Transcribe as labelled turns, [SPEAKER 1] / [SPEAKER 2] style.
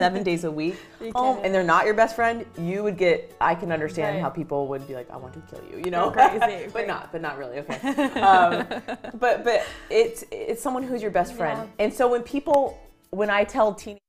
[SPEAKER 1] 7 days a week
[SPEAKER 2] You
[SPEAKER 1] home,
[SPEAKER 2] can't.
[SPEAKER 1] and they're not your best friend, you would get, I can understand
[SPEAKER 2] Right.
[SPEAKER 1] how people would be like, I want to kill you, you know?
[SPEAKER 2] Crazy.
[SPEAKER 1] but not really, okay. But it's someone who's your best friend.
[SPEAKER 2] Yeah.
[SPEAKER 1] And so when I tell teenagers,